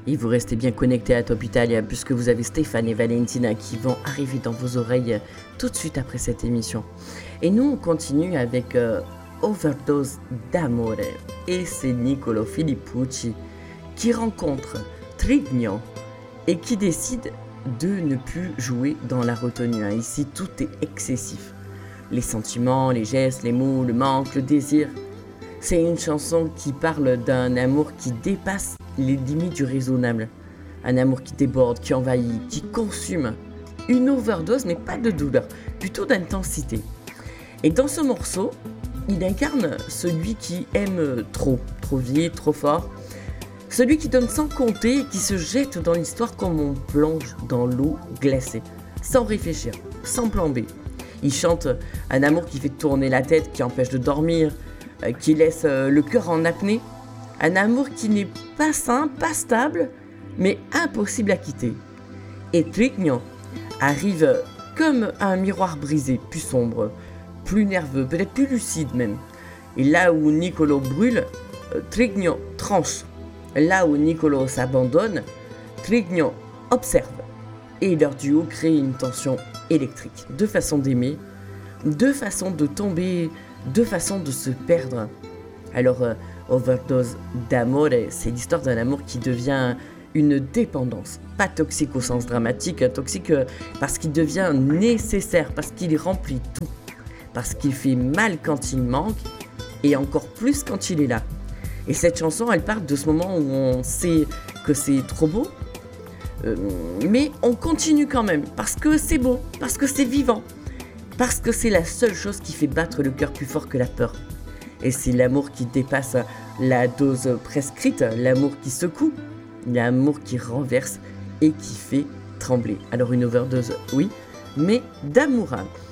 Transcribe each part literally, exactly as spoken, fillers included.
Et vous restez bien connectés à Top Italia puisque vous avez Stéphane et Valentina qui vont arriver dans vos oreilles tout de suite après cette émission. Et nous, on continue avec euh, Overdose d'Amore. Et c'est Niccolò Filippucci qui rencontre Trigno et qui décide de ne plus jouer dans la retenue. Hein. Ici, tout est excessif. Les sentiments, les gestes, les mots, le manque, le désir. C'est une chanson qui parle d'un amour qui dépasse les limites du raisonnable. Un amour qui déborde, qui envahit, qui consume. Une overdose, mais pas de douleur, plutôt d'intensité. Et dans ce morceau, il incarne celui qui aime trop, trop vite, trop fort. Celui qui donne sans compter et qui se jette dans l'histoire comme on plonge dans l'eau glacée, sans réfléchir, sans plan B. Il chante un amour qui fait tourner la tête, qui empêche de dormir, euh, qui laisse euh, le cœur en apnée. Un amour qui n'est pas sain, pas stable, mais impossible à quitter. Et Trigno arrive comme un miroir brisé, plus sombre, plus nerveux, peut-être plus lucide même. Et là où Niccolò brûle, euh, Trigno tranche. Là où Niccolò s'abandonne, Trigno observe. Et leur duo crée une tension électrique. Deux façons d'aimer, deux façons de tomber, deux façons de se perdre. Alors, euh, Overdose d'Amore, c'est l'histoire d'un amour qui devient une dépendance. Pas toxique au sens dramatique, hein, toxique euh, parce qu'il devient nécessaire, parce qu'il remplit tout. Parce qu'il fait mal quand il manque, et encore plus quand il est là. Et cette chanson, elle parle de ce moment où on sait que c'est trop beau, euh, mais on continue quand même, parce que c'est beau, parce que c'est vivant, parce que c'est la seule chose qui fait battre le cœur plus fort que la peur. Et c'est l'amour qui dépasse la dose prescrite, l'amour qui secoue, l'amour qui renverse et qui fait trembler. Alors une overdose, oui, mais d'amour.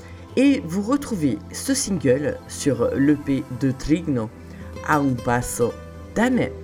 Et vous retrouvez ce single sur l'E P de Trigno, A un passo da me.